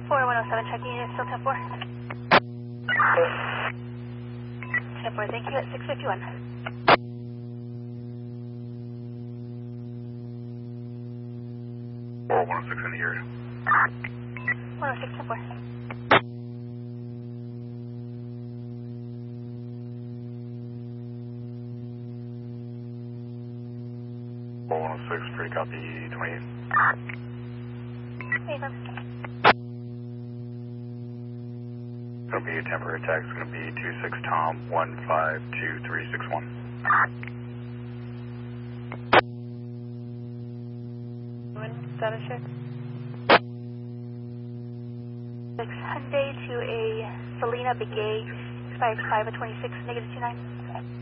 4107, checking in, still 10-4. 10-4, thank you, at 651. Or 106 in the area. 106, 10-4. Or 106, pretty copy 28. Hey, man. It's going to be a temporary attack. It's going to be 26 Tom 152361. Status check. 6 Hyundai to a Selena Begay, expired 5 of 26, negative 29.